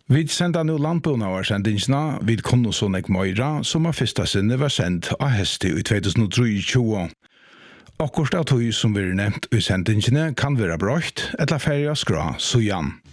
Vi sender nå landbrunnen av sendingsene, vi kunne så nek møyra, som av første sinne var sendt av heste i 2023. Akkurat av tog som vi nevnt i sendingsene kan være brøkt, eller ferie skra, så igjen.